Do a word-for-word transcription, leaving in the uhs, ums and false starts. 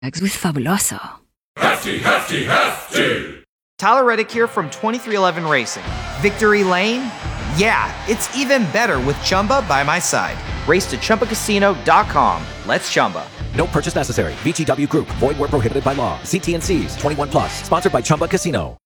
Eggs with Fabuloso. Hefty, hefty, hefty! Tyler Reddick here from twenty-three eleven Racing. Victory Lane? Yeah, it's even better with Chumba by my side. Race to Chumba Casino dot com. Let's Chumba. No purchase necessary. V G W Group. Void where prohibited by law. See T and C's. twenty-one plus. Sponsored by Chumba Casino.